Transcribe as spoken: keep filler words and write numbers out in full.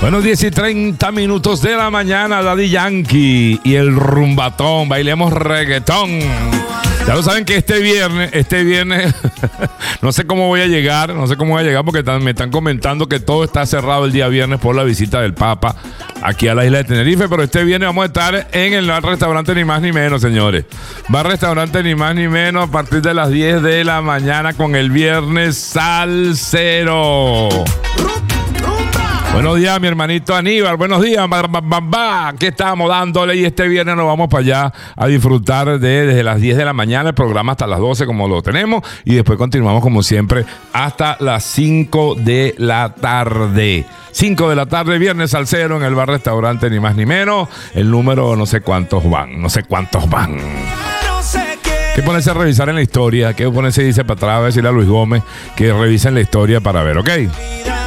Bueno, diez y treinta minutos de la mañana, Daddy Yankee y el rumbatón, bailemos reggaetón. Ya lo saben que este viernes, este viernes, no sé cómo voy a llegar, no sé cómo voy a llegar porque me están comentando que todo está cerrado el día viernes por la visita del Papa aquí a la isla de Tenerife, pero este viernes vamos a estar en el restaurante ni más ni menos, señores. Bar restaurante ni más ni menos a partir de las diez de la mañana con el viernes salsero. Buenos días, mi hermanito Aníbal. Buenos días, bam, bam, bam, bam. ¿Qué estamos dándole? Y este viernes nos vamos para allá a disfrutar de desde las diez de la mañana el programa hasta las doce como lo tenemos. Y después continuamos como siempre hasta las cinco de la tarde. cinco de la tarde, viernes salsero en el bar restaurante ni más ni menos. El número no sé cuántos van, no sé cuántos van. ¿Qué ponerse a revisar en la historia? ¿Qué ponerse dice para atrás a decirle a Luis Gómez que revisen la historia para ver, ok?